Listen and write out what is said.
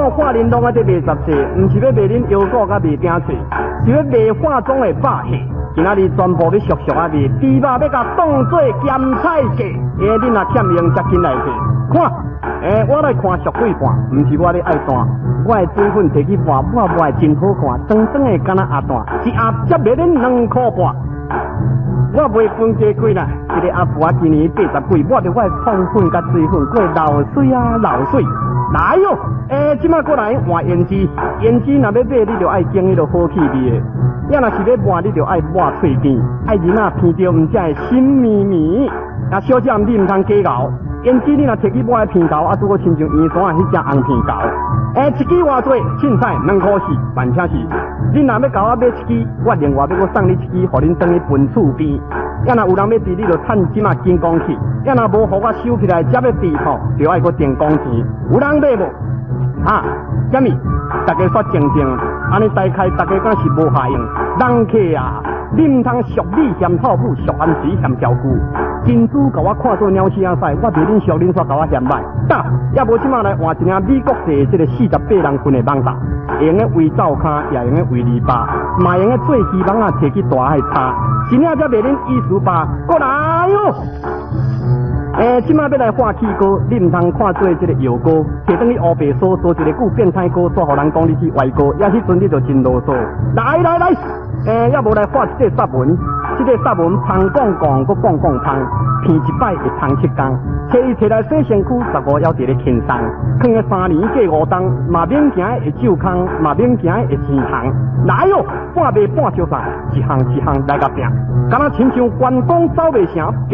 我化玲珑啊，这卖杂济，唔是要卖恁腰果甲卖饼脆，是要卖化妆的把戏。今仔日全部要俗俗啊卖，猪肉要甲当做咸菜价，恁若欠用才紧来摕。看，我来看俗贵盘，唔是我咧爱单，我的水粉摕去拌，抹的真好看，长长的敢若鸭蛋，一盒才卖恁2块半。我卖分价贵啦，一个阿婆今年80几，抹着我的糖粉甲水粉，过流水啊流水。来哟，即马过来换胭脂，胭脂若要买，你就爱拣迄个好气味的；要若是要抹，你就爱抹脆边，爱人啊片着唔才会心绵绵。啊，小姐你唔通假熬，胭脂你若摕去抹的片头，啊，拄好亲像圆山啊迄只红片头。一支偌济，凊彩2块4，万请是。恁若要甲我买一支，我另外要我送你一支，互恁当去分厝边。要若有人要治，你就趁即马金光去；要若无，互我收起来，才要治吼，就爱个电工钱。有人买无？啊，什么？大家说静静，安尼大开，大家敢是无下用。人客啊，你唔通俗礼嫌臭妇，俗寒水嫌照顾。金主甲我看做鸟屎仔屎，我袂恁俗，恁煞甲我嫌歹。得，也无即马来换一领美国製即个48人份的网搭，会用个围灶骹，也用个围篱笆，嘛用个做希望啊，摕去大海插。真正才袂恁意思吧？过来哟！即马要来画气膏，你唔通看做即个药膏，摕等去乌白所做一个旧变态膏，煞互人讲你去歪膏，也迄阵你就真啰嗦。来，要无来画一个煞文，这个煞文芳讲讲，搁讲讲芳，片一摆会芳7天，找伊摕来洗身躯，15要伫咧轻松，放个3年过5冬，嘛免惊会皱空，嘛免惊会生虫。来哟，半卖半小啥，一项来甲拼，敢若亲像关公走袂成。